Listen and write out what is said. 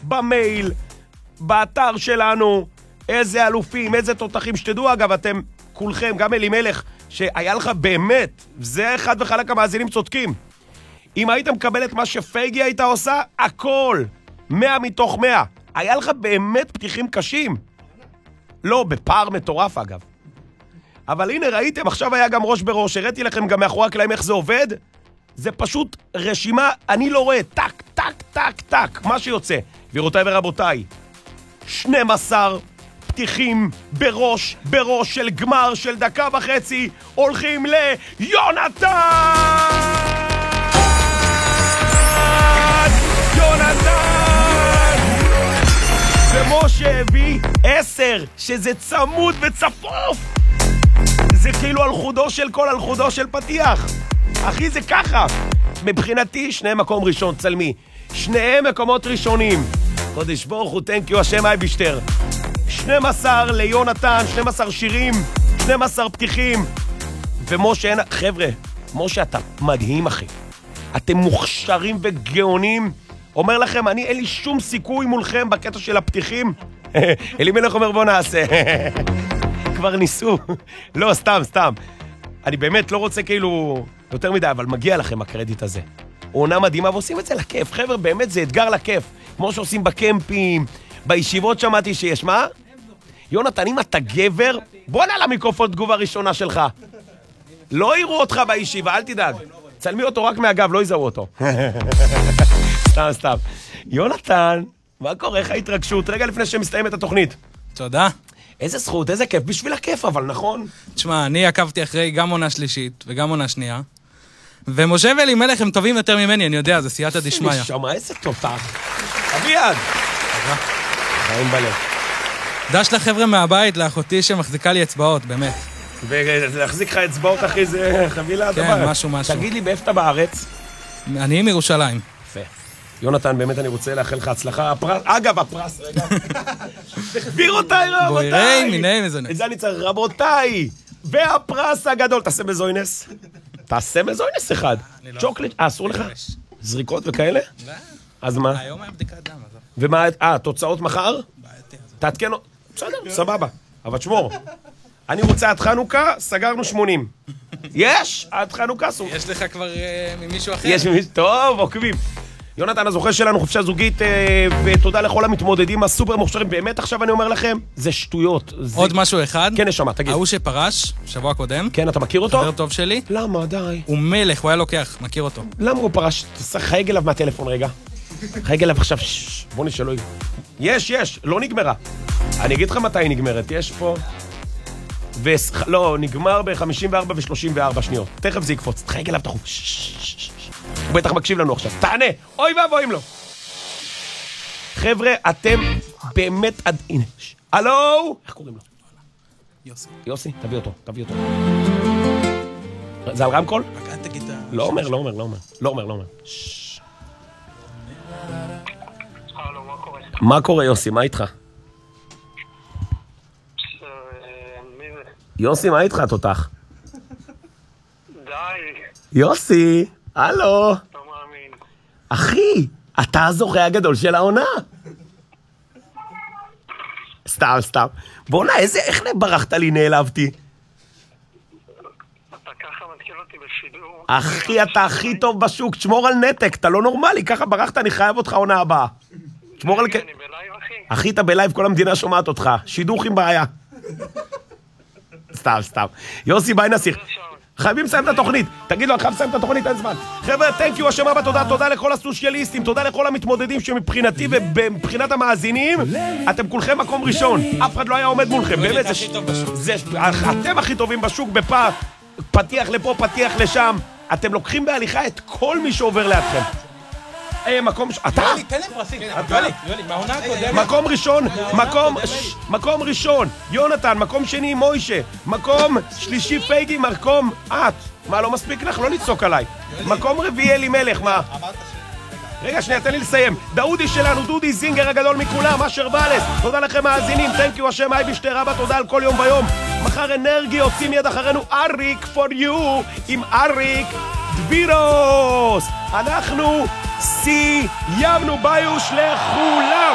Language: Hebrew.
במייל, באתר שלנו, איזה אלופים, איזה תותחים, שתדעו אגב, אתם כולכם, גם אלימלך, שהיה לך באמת, זה אחד וחלק המאזינים צודקים. אם היית מקבל את מה שפייגי הייתה עושה, הכל, 100 מתוך 100. היה לך באמת פתיחים קשים. לא, בפער מטורף אגב. אבל הנה ראיתם, עכשיו היה גם ראש בראש, הראיתי לכם גם מאחורי הקלעים איך זה עובד. זה פשוט רשימה, אני לא רואה, טק, טק, טק, טק, מה שיוצא. גבירותיי ורבותיי, 12 פתיחים בראש של גמר של דקה וחצי, הולכים ליונתן! יונתן! ומשה הביא 10, שזה צמוד וצפוף! זה כאילו על חודו של פתיח. אחי, זה ככה. מבחינתי, שני מקום ראשון, צלמי. שניהם מקומות ראשונים. קודש ברוך הוא, תנק יו, השם אייבשטר. 12 ליונתן, 12 שירים, 12 פתיחים. ומשה, חבר'ה, משה, אתה מדהים, אחי. אתם מוכשרים וגאונים. אומר לכם, אין לי שום סיכוי מולכם בקטע של הפתיחים. אלימלך אומר, בוא נעשה. כבר ניסו. לא, סתם. אני באמת לא רוצה כאילו יותר מדי, אבל מגיע לכם הקרדיט הזה. עונה מדהימה, ועושים את זה לכיף. חבר'ה, באמת זה אתגר לכיף. כמו שעושים בקמפים, בישיבות שמעתי שיש. מה? יונתן, אם אתה גבר, בוא נעלה למיקרופון תגובה ראשונה שלך. לא יראו אותך בישיבה, אל תדאג. צלמי אותו רק מהגב, לא יזהו אותו. סתם. יונתן, מה קורה? איך ההתרגשות? רגע לפני שמסתיימת התוכנית. תודה. איזה זכות, איזה כיף, בשביל הכיף, אבל נכון? תשמע, אני עקבתי אחרי גם עונה שלישית וגם עונה שנייה, ומשה ואלימלך הם טובים יותר ממני, אני יודע, זה סייעתא דשמיא. נשמה, איזה תותח. אביעד. חיים בלב. דש לחבר'ה מהבית, לאחותי שמחזיקה לי אצבעות, באמת. ולהחזיק לך אצבעות, אחי, זה חבילה הדבר. כן, משהו. תגיד לי, באיפה אתה בארץ? אני מירושלים. יפה. יונתן, באמת אני רוצה לאחל לך הצלחה. אגב, הפרס, רגע. גבירותיי, רבותיי. בוירי מיני מזוינס. את זה אני צריך, רבותיי. והפרס הגדול, תעשה מזוינס. תעשה מזוינס אחד. צ'וקלט, אסור לך? זריקות וכאלה? אז מה? היום היה בדיקת דם. ומה, תוצאות מחר? תעדכן, בסדר, סבבה. אבל תשמור. אני רוצה עד חנוכה, סגרנו 80. יש? עד חנוכה סוג. יש לך כבר ממישהו אחר? יש ממישהו, טוב, עוקבים. יונתן, הזוכה שלנו, חופשה זוגית, ותודה לכל המתמודדים הסופר מוכשרים. באמת עכשיו אני אומר לכם, זה שטויות. עוד משהו אחד? כן, נשמה, תגיד. ההוא שפרש, שבוע קודם. כן, אתה מכיר אותו? חבר טוב שלי. למה, די. הוא מלך, הוא היה לוקח, מכיר אותו. למה הוא פרש? חייג אליו מהטלפון רגע. חייג אליו עכשיו, בוא נשאלו. יש, לא נגמרה. אני אגיד לך מתי נגמרת, יש פה... לא, נגמר ב-54 ו-34 שניות. תכף זה יקפוץ, תחייג אליו תחוף. הוא בטח מקשיב לנו עכשיו. תענה, אוי ואבוי אם לא. חבר'ה, אתם באמת הנה. הלו? איך קוראים לו? יוסי, תביא אותו. זה על רמקול? רק אל תגיד את ה... לא אומר. מה קורה, יוסי? מה איתך? יוסי, מה איתך, תותח? די. יוסי, הלו. לא מאמין. אחי, אתה הזוכה הגדול של העונה. סתם. בוא'נה, איך ברחת לי, נעלבתי. אתה ככה מתקיל אותי בשידור. אחי, אתה הכי טוב בשוק, תשמור על נתק, אתה לא נורמלי, ככה ברחת, אני חייב אותך עונה הבאה. תשמור על... אני בלייב, אחי. אחי, אתה בלייב, כל המדינה שומעת אותך. שידוך עם בעיה. סתם. יוסי, ביי נסיך. חייבים לסיים את התוכנית. תגיד לו, אני חייב לסיים את התוכנית, אין זמן. חבר'ה, תנק יו, השם רבה, תודה לכל הסושיאליסטים, תודה לכל המתמודדים שמבחינתי ומבחינת המאזינים, אתם כולכם מקום ראשון. אף אחד לא היה עומד מולכם. באמת, אתם הכי טובים בשוק בפעם. פתיח לפה, פתיח לשם. אתם לוקחים בהליכה את כל מי שעובר לידכם. מקום... אתה? יולי, תן להם פרסים. יולי, מהעונה הקודמת. מקום ראשון, יונתן, מקום שני, מוישה, מקום שלישי, פייגי, מקום את. מה, לא מספיק לך? לא לצעוק עליי. מקום רביעי, אלימלך, מה? רגע, שנייה, תן לי לסיים. דודי שלנו, דודי זינגר הגדול מכולם, אשר בלס. תודה לכם מאזינים, תנק יו, השם אייבשטר רבה, תודה על כל יום ויום. מחר אנרגי, יוצאים מיד אחרינו, אריק for you, עם אריק דבירוס. אנחנו סיימנו ביוש לכולם.